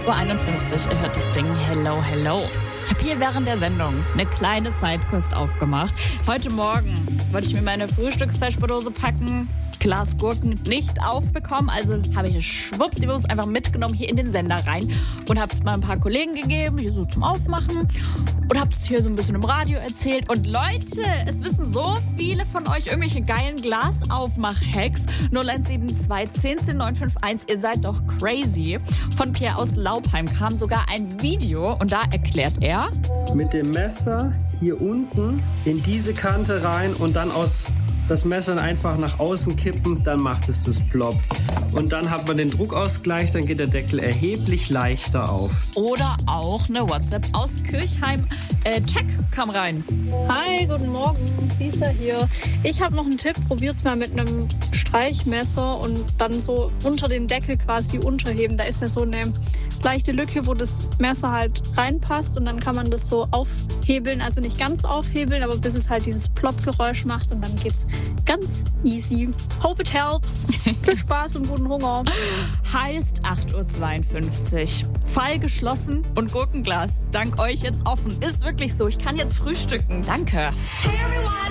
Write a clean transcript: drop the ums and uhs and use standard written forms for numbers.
8.51 Uhr, ihr hört das Ding Hello, Hello. Ich habe hier während der Sendung eine kleine Sidequest aufgemacht. Heute Morgen wollte ich mir meine Frühstücksfeschberdose packen, Glas Gurken nicht aufbekommen, also habe ich es schwuppsdiwupps einfach mitgenommen hier in den Sender rein und habe es mal ein paar Kollegen gegeben, hier so zum Aufmachen und habe es hier so ein bisschen im Radio erzählt. Und Leute, es wissen so viele von euch irgendwelche geilen Glasaufmach-Hacks. 0172 10 10 951, ihr seid doch crazy. Von Pierre aus Laubheim kam sogar ein Video und da erklärt er: Mit dem Messer hier unten in diese Kante rein und dann das Messer einfach nach außen kippen, dann macht es das Plop. Und dann hat man den Druckausgleich, dann geht der Deckel erheblich leichter auf. Oder auch eine WhatsApp aus Kirchheim. Check kam rein. Hi, guten Morgen, Lisa hier. Ich habe noch einen Tipp, probiert's mal mit einem Streichmesser und dann so unter den Deckel quasi unterheben. Da ist ja so eine leichte Lücke, wo das Messer halt reinpasst und dann kann man das so aufhebeln, also nicht ganz aufhebeln, aber bis es halt dieses Plop-Geräusch macht und dann geht's ganz easy. Hope it helps. Viel Spaß und guten Hunger. Heißt 8.52 Uhr. Fall geschlossen und Gurkenglas dank euch jetzt offen. Ist wirklich so. Ich kann jetzt frühstücken. Danke.